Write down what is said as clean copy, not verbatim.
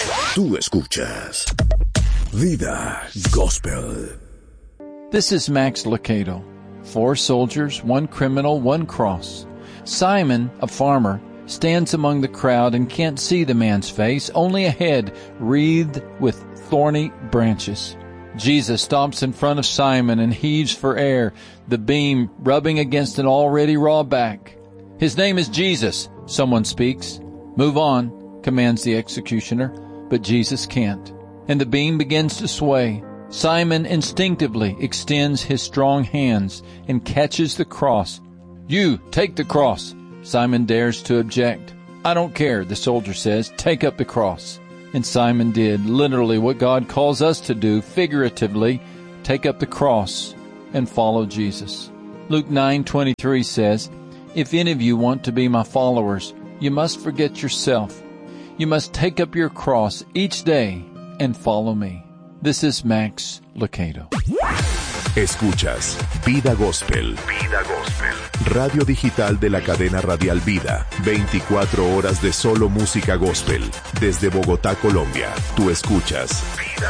Tú escuchas Vida Gospel. This is Max Lucado. 4 soldiers, 1 criminal, 1 cross. Simon, a farmer, stands among the crowd and can't see the man's face, only a head wreathed with thorny branches. Jesus stops in front of Simon and heaves for air, the beam rubbing against an already raw back. His name is Jesus, someone speaks. Move on, commands the executioner, but Jesus can't. And the beam begins to sway. Simon instinctively extends his strong hands and catches the cross. You, take the cross. Simon dares to object. I don't care, the soldier says. Take up the cross. And Simon did, literally what God calls us to do, figuratively, take up the cross and follow Jesus. Luke 9:23 says, If any of you want to be my followers, you must forget yourself. You must take up your cross each day and follow me. This is Max Lucado. Escuchas Vida Gospel. Vida Gospel. Radio digital de la cadena radial Vida. 24 horas de solo música gospel. Desde Bogotá, Colombia. Tú escuchas Vida